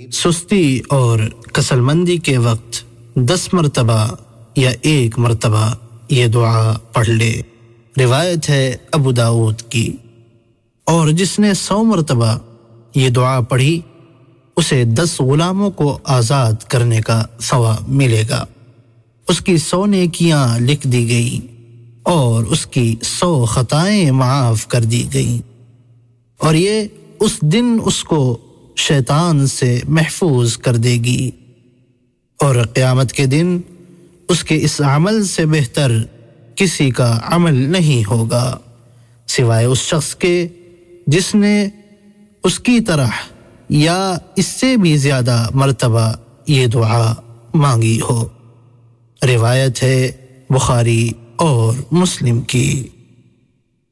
सुस्ती और कसलमंदी के वक्त 10 मरतबा या 1 मरतबा ये दुआ पढ़ ले। रिवायत है अबू दाऊद की। और जिसने 100 मरतबा ये दुआ पढ़ी उसे 10 गुलामों को आज़ाद करने का सवाब मिलेगा। उसकी 100 नेकियां लिख दी गई और उसकी 100 खताएं माफ कर दी गई और ये उस दिन उसको शैतान से महफूज कर देगी और क़यामत के दिन उसके इस अमल से बेहतर किसी का अमल नहीं होगा सिवाय उस शख्स के जिसने उसकी तरह या इससे भी ज़्यादा मर्तबा ये दुआ मांगी हो। रिवायत है बुखारी और मुस्लिम की।